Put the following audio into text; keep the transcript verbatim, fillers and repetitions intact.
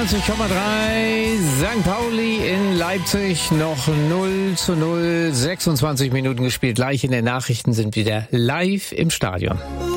neunundneunzig Komma drei Sankt Pauli in Leipzig, noch null zu null, sechsundzwanzig Minuten gespielt. Gleich in den Nachrichten sind wieder live im Stadion.